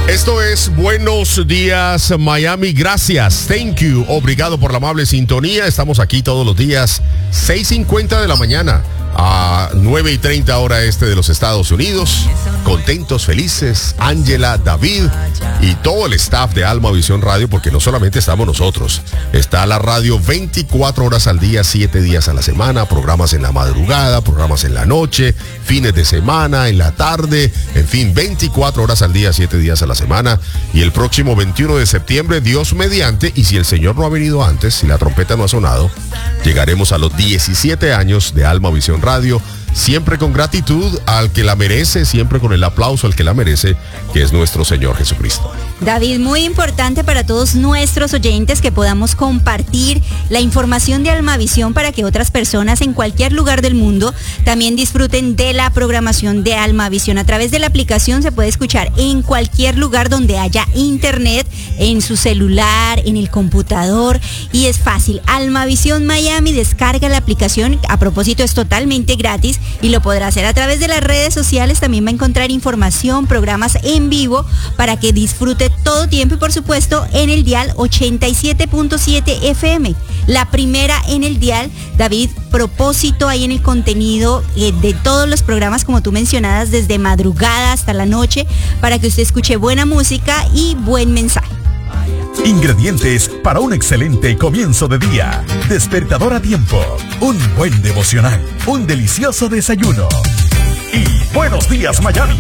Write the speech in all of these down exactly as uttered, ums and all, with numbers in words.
Esto es Buenos Días Miami, gracias, thank you, obrigado por la amable sintonía. Estamos aquí todos los días, seis cincuenta de la mañana a nueve y treinta hora este de los Estados Unidos. Contentos, felices, Ángela, David y todo el staff de Alma Visión Radio, porque no solamente estamos nosotros, está la radio veinticuatro horas al día, siete días a la semana, programas en la madrugada, programas en la noche, fines de semana, en la tarde, en fin, veinticuatro horas al día, siete días a la semana. Y el próximo veintiuno de septiembre, Dios mediante, y si el Señor no ha venido antes, si la trompeta no ha sonado, llegaremos a los diecisiete años de Alma Visión Radio, siempre con gratitud al que la merece, siempre con el aplauso al que la merece, que es nuestro Señor Jesucristo. David, muy importante para todos nuestros oyentes que podamos compartir la información de Almavisión para que otras personas en cualquier lugar del mundo también disfruten de la programación de Almavisión. A través de la aplicación se puede escuchar en cualquier lugar donde haya internet, en su celular, en el computador, y es fácil. Almavisión Miami, descarga la aplicación, a propósito es totalmente gratis y lo podrá hacer a través de las redes sociales. También va a encontrar información, programas en vivo para que disfrute todo tiempo, y por supuesto en el dial ochenta y siete punto siete F M, la primera en el dial. David, propósito ahí en el contenido eh, de todos los programas, como tú mencionabas, desde madrugada hasta la noche, para que usted escuche buena música y buen mensaje. Ingredientes para un excelente comienzo de día. Despertador a tiempo, un buen devocional, un delicioso desayuno y Buenos Días Miami.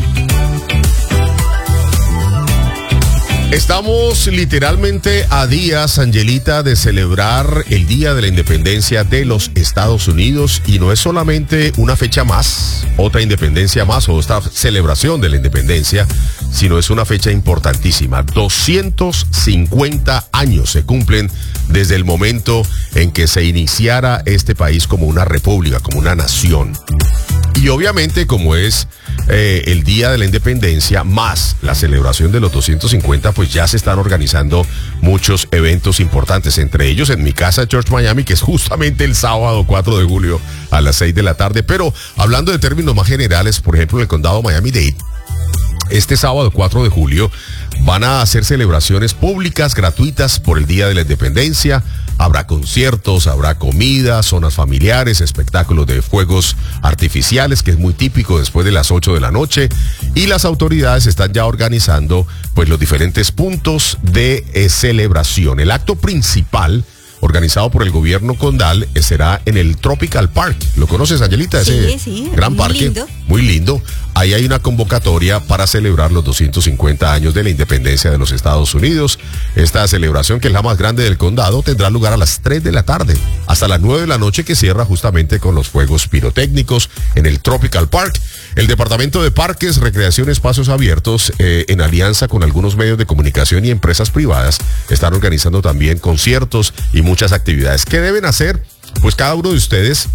Estamos literalmente a días, Angelita, de celebrar el Día de la Independencia de los Estados Unidos, y no es solamente una fecha más, otra independencia más o esta celebración de la independencia, sino es una fecha importantísima. doscientos cincuenta años se cumplen desde el momento en que se iniciara este país como una república, como una nación. Y obviamente, como es eh, el Día de la Independencia más la celebración de los doscientos cincuenta, pues ya se están organizando muchos eventos importantes, entre ellos en mi casa Church Miami, que es justamente el sábado cuatro de julio a las seis de la tarde. Pero hablando de términos más generales, por ejemplo, en el condado Miami-Dade, este sábado cuatro de julio van a hacer celebraciones públicas gratuitas por el Día de la Independencia. Habrá conciertos, habrá comida, zonas familiares, espectáculos de fuegos artificiales, que es muy típico después de las ocho de la noche. Y las autoridades están ya organizando pues los diferentes puntos de eh, celebración. El acto principal, organizado por el gobierno condal, será en el Tropical Park. ¿Lo conoces, Angelita? Ese sí, sí, gran muy parque. lindo. Muy lindo. Ahí hay una convocatoria para celebrar los doscientos cincuenta años de la independencia de los Estados Unidos. Esta celebración, que es la más grande del condado, tendrá lugar a las tres de la tarde hasta las nueve de la noche, que cierra justamente con los fuegos pirotécnicos en el Tropical Park. El Departamento de Parques, Recreación y Espacios Abiertos, eh, en alianza con algunos medios de comunicación y empresas privadas, están organizando también conciertos y muchas actividades. ¿Qué deben hacer? Pues cada uno de ustedes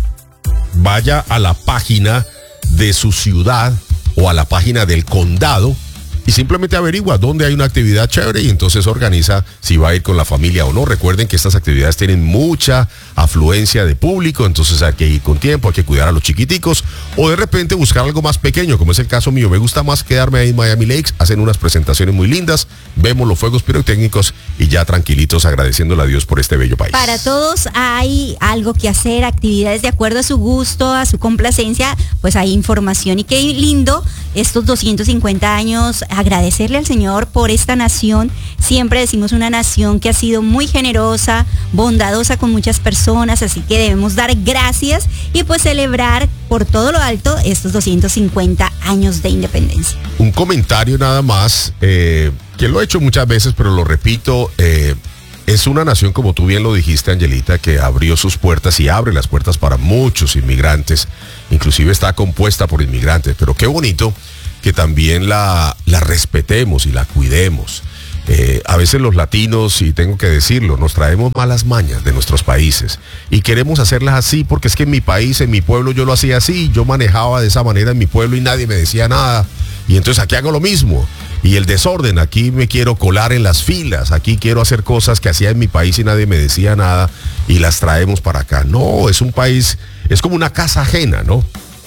vaya a la página de su ciudad o a la página del condado y simplemente averigua dónde hay una actividad chévere, y entonces organiza si va a ir con la familia o no. Recuerden que estas actividades tienen mucha afluencia de público, entonces hay que ir con tiempo, hay que cuidar a los chiquiticos, o de repente buscar algo más pequeño, como es el caso mío. Me gusta más quedarme ahí en Miami Lakes, hacen unas presentaciones muy lindas, vemos los fuegos pirotécnicos y ya tranquilitos agradeciéndole a Dios por este bello país. Para todos hay algo que hacer, actividades de acuerdo a su gusto, a su complacencia, pues hay información. Y qué lindo estos doscientos cincuenta años, agradecerle al Señor por esta nación. Siempre decimos una nación que ha sido muy generosa, bondadosa con muchas personas, así que debemos dar gracias y pues celebrar por todo lo alto estos doscientos cincuenta años de independencia. Un comentario nada más, eh, que lo he hecho muchas veces, pero lo repito, eh, es una nación, como tú bien lo dijiste, Angelita, que abrió sus puertas y abre las puertas para muchos inmigrantes, inclusive está compuesta por inmigrantes, pero qué bonito que también la, la respetemos y la cuidemos. Eh, a veces los latinos, y tengo que decirlo, nos traemos malas mañas de nuestros países y queremos hacerlas así porque es que en mi país, en mi pueblo yo lo hacía así, yo manejaba de esa manera en mi pueblo y nadie me decía nada, y entonces aquí hago lo mismo. Y el desorden, aquí me quiero colar en las filas, aquí quiero hacer cosas que hacía en mi país y nadie me decía nada y las traemos para acá. No, es un país, es como una casa ajena, ¿no?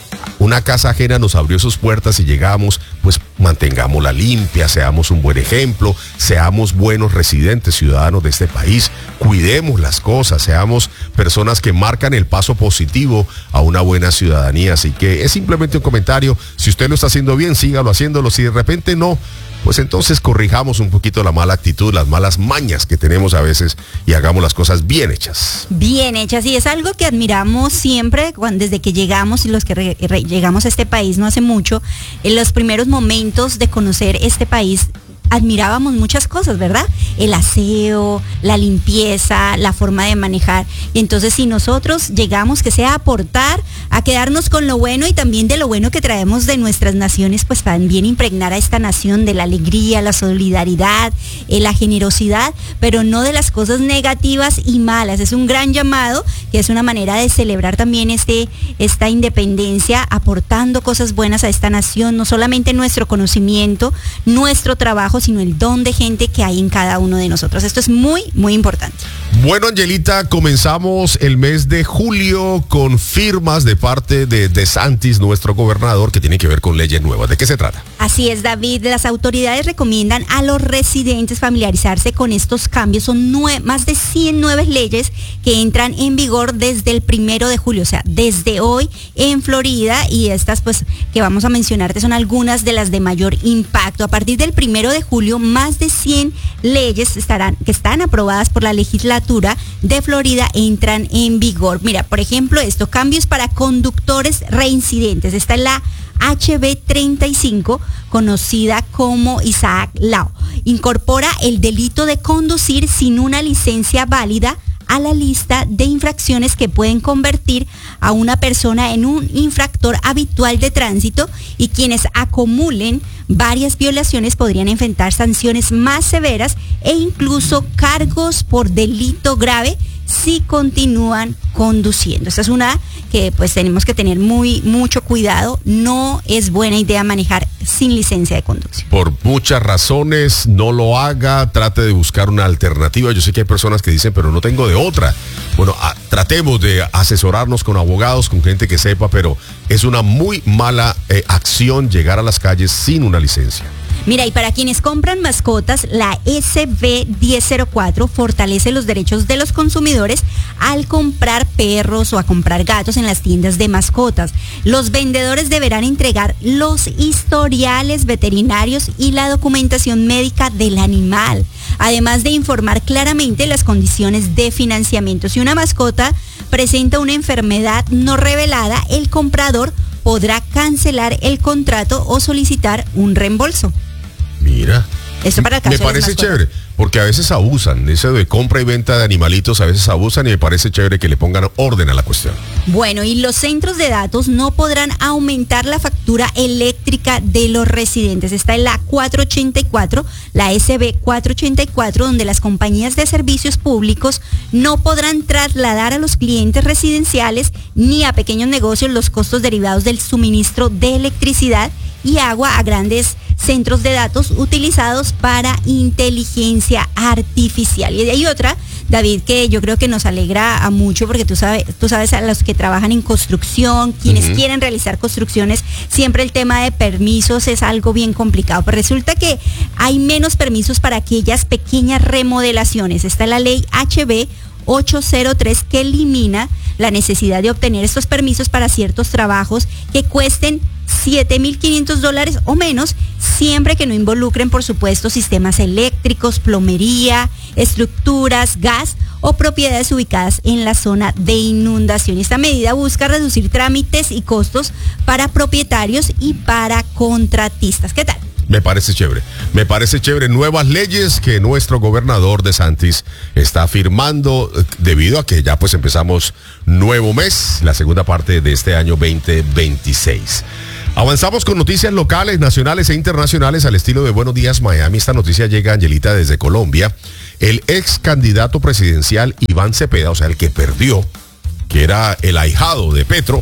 una casa ajena nos abrió sus puertas y llegamos, pues mantengámosla limpia, seamos un buen ejemplo, seamos buenos residentes, ciudadanos de este país, cuidemos las cosas, seamos personas que marcan el paso positivo a una buena ciudadanía. Así que es simplemente un comentario. Si usted lo está haciendo bien, sígalo haciéndolo. Si de repente no, pues entonces corrijamos un poquito la mala actitud, las malas mañas que tenemos a veces y hagamos las cosas bien hechas. Bien hechas, y es algo que admiramos siempre cuando, desde que llegamos y los que re, re, llegamos a este país no hace mucho, en los primeros momentos de conocer este país, admirábamos muchas cosas, ¿verdad? El aseo, la limpieza, la forma de manejar. Y entonces si nosotros llegamos, que sea a aportar, a quedarnos con lo bueno y también de lo bueno que traemos de nuestras naciones, pues también impregnar a esta nación de la alegría, la solidaridad, eh, la generosidad, pero no de las cosas negativas y malas. Es un gran llamado, que es una manera de celebrar también este, esta independencia, aportando cosas buenas a esta nación, no solamente nuestro conocimiento, nuestro trabajo, sino el don de gente que hay en cada uno de nosotros. Esto es muy, muy importante. Bueno, Angelita, comenzamos el mes de julio con firmas de parte de DeSantis, nuestro gobernador, que tiene que ver con leyes nuevas. ¿De qué se trata? Así es, David. Las autoridades recomiendan a los residentes familiarizarse con estos cambios. Son nueve, más de cien nuevas leyes que entran en vigor desde el primero de julio, o sea, desde hoy en Florida, y estas pues que vamos a mencionarte son algunas de las de mayor impacto. A partir del primero de julio, más de cien leyes estarán, que están aprobadas por la legislatura de Florida, entran en vigor. Mira, por ejemplo, esto, cambios para conductores reincidentes. Esta es la H B treinta y cinco, conocida como Isaac Lao. Incorpora el delito de conducir sin una licencia válida a la lista de infracciones que pueden convertir a una persona en un infractor habitual de tránsito, y quienes acumulen varias violaciones podrían enfrentar sanciones más severas e incluso cargos por delito grave si continúan conduciendo. Esta es una que pues tenemos que tener muy mucho cuidado. No es buena idea manejar sin licencia de conducción. Por muchas razones, no lo haga, trate de buscar una alternativa. Yo sé que hay personas que dicen, pero no tengo de otra. Bueno, a, tratemos de asesorarnos con abogados, con gente que sepa, pero es una muy mala eh, acción llegar a las calles sin una licencia. Mira, y para quienes compran mascotas, la S B diez cero cuatro fortalece los derechos de los consumidores al comprar perros o a comprar gatos en las tiendas de mascotas. Los vendedores deberán entregar los historiales veterinarios y la documentación médica del animal, además de informar claramente las condiciones de financiamiento. Si una mascota presenta una enfermedad no revelada, el comprador podrá cancelar el contrato o solicitar un reembolso. Mira, Eso para el caso me parece de chévere, porque a veces abusan, eso de compra y venta de animalitos a veces abusan, y me parece chévere que le pongan orden a la cuestión. Bueno, y los centros de datos no podrán aumentar la factura eléctrica de los residentes. Está en la cuatrocientos ochenta y cuatro, la S B cuatrocientos ochenta y cuatro, donde las compañías de servicios públicos no podrán trasladar a los clientes residenciales ni a pequeños negocios los costos derivados del suministro de electricidad y agua a grandes centros de datos utilizados para inteligencia artificial. Y hay otra, David, que yo creo que nos alegra a mucho, porque tú sabes, tú sabes a los que trabajan en construcción, quienes uh-huh. quieren realizar construcciones, siempre el tema de permisos es algo bien complicado. Pero resulta que hay menos permisos para aquellas pequeñas remodelaciones. Está la ley H B ochocientos tres, que elimina la necesidad de obtener estos permisos para ciertos trabajos que cuesten siete mil quinientos dólares o menos, siempre que no involucren, por supuesto, sistemas eléctricos, plomería, estructuras, gas o propiedades ubicadas en la zona de inundación. Esta medida busca reducir trámites y costos para propietarios y para contratistas. ¿Qué tal? Me parece chévere, me parece chévere. Nuevas leyes que nuestro gobernador DeSantis está firmando debido a que ya pues empezamos nuevo mes, la segunda parte de este año veinte veintiséis. Avanzamos con noticias locales, nacionales e internacionales al estilo de Buenos Días Miami. Esta noticia llega, Angelita, desde Colombia. El ex candidato presidencial Iván Cepeda, o sea, el que perdió, que era el ahijado de Petro,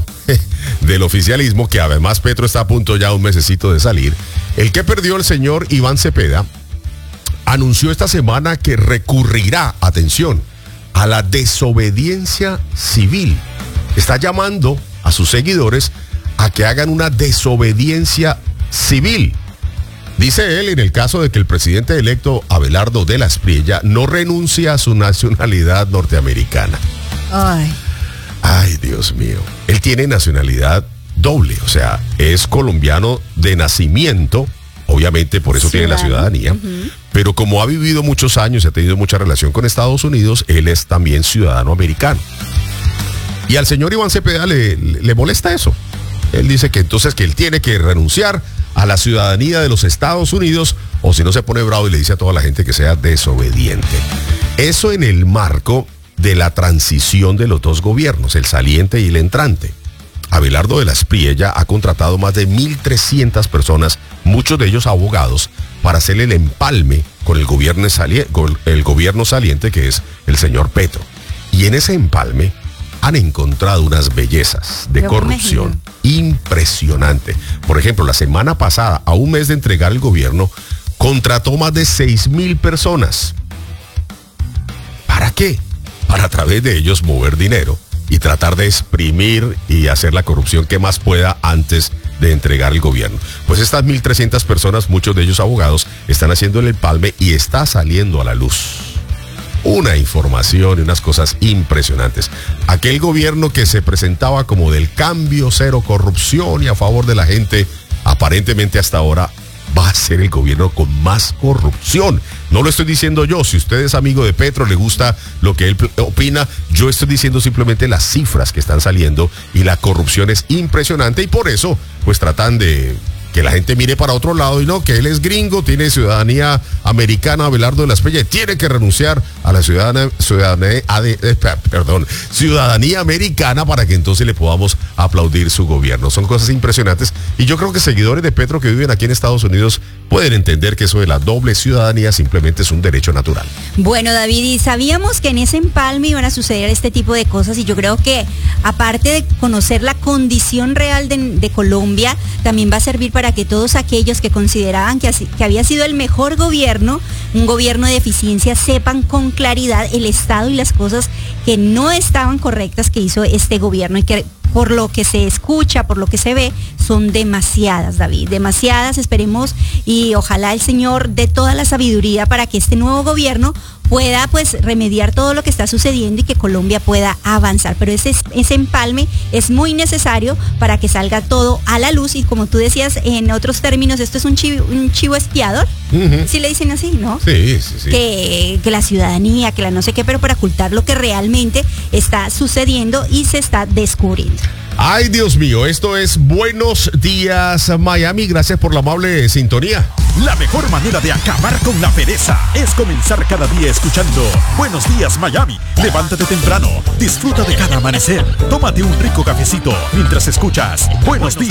del oficialismo, que además Petro está a punto ya un mesecito de salir. El que perdió, el señor Iván Cepeda, anunció esta semana que recurrirá, atención, a la desobediencia civil. Está llamando a sus seguidores a que hagan una desobediencia civil. Dice él en el caso de que el presidente electo Abelardo de la Espriella no renuncia a su nacionalidad norteamericana. Ay. Ay, Dios mío. Él tiene nacionalidad doble, o sea, es colombiano de nacimiento, obviamente por eso tiene la ciudadanía, uh-huh. Pero como ha vivido muchos años y ha tenido mucha relación con Estados Unidos, él es también ciudadano americano. Y al señor Iván Cepeda le, le molesta eso. Él dice que entonces que él tiene que renunciar a la ciudadanía de los Estados Unidos, o si no se pone bravo y le dice a toda la gente que sea desobediente. Eso en el marco de la transición de los dos gobiernos, el saliente y el entrante. Abelardo de la Espriella ha contratado más de mil trescientas personas, muchos de ellos abogados, para hacer el empalme con el gobierno, sali- con el gobierno saliente, que es el señor Petro. Y en ese empalme han encontrado unas bellezas de corrupción impresionante. Por ejemplo, la semana pasada, a un mes de entregar el gobierno, contrató más de seis mil personas. ¿Para qué? Para a través de ellos mover dinero y tratar de exprimir y hacer la corrupción que más pueda antes de entregar el gobierno. Pues estas mil trescientas personas, muchos de ellos abogados, están haciendo el empalme y está saliendo a la luz una información y unas cosas impresionantes. Aquel gobierno que se presentaba como del cambio, cero corrupción y a favor de la gente, aparentemente hasta ahora va a ser el gobierno con más corrupción. No lo estoy diciendo yo. Si usted es amigo de Petro, le gusta lo que él opina, yo estoy diciendo simplemente las cifras que están saliendo y la corrupción es impresionante y por eso pues tratan de que la gente mire para otro lado y no, que él es gringo, tiene ciudadanía americana, Abelardo de la Espriella, y tiene que renunciar a la ciudadanía, ciudadanía, perdón, ciudadanía americana para que entonces le podamos aplaudir su gobierno. Son cosas impresionantes y yo creo que seguidores de Petro que viven aquí en Estados Unidos pueden entender que eso de la doble ciudadanía simplemente es un derecho natural. Bueno, David, y sabíamos que en ese empalme iban a suceder este tipo de cosas y yo creo que aparte de conocer la condición real de, de Colombia, también va a servir para que todos aquellos que consideraban que, así, que había sido el mejor gobierno, un gobierno de eficiencia, sepan con claridad el estado y las cosas que no estaban correctas que hizo este gobierno y que por lo que se escucha, por lo que se ve, son demasiadas, David, demasiadas. Esperemos y ojalá el Señor dé toda la sabiduría para que este nuevo gobierno pueda pues remediar todo lo que está sucediendo y que Colombia pueda avanzar. Pero ese, ese empalme es muy necesario para que salga todo a la luz y como tú decías en otros términos, esto es un chivo, un chivo expiador. Uh-huh. ¿Sí le dicen así, no? Sí, sí, sí. Que, que la ciudadanía, que la no sé qué, pero para ocultar lo que realmente está sucediendo y se está descubriendo. Ay, Dios mío, esto es Buenos Días Miami. Gracias por la amable sintonía. La mejor manera de acabar con la pereza es comenzar cada día escuchando Buenos Días Miami. Levántate temprano, disfruta de cada amanecer, tómate un rico cafecito mientras escuchas Buenos Días